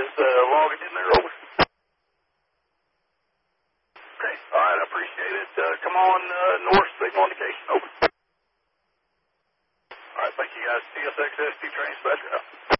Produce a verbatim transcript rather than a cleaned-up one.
is uh, logging in there, over. Okay, all right, I appreciate it. Uh, come on, uh, north signal indication, over. All right, thank you guys. C S X S T train dispatcher out.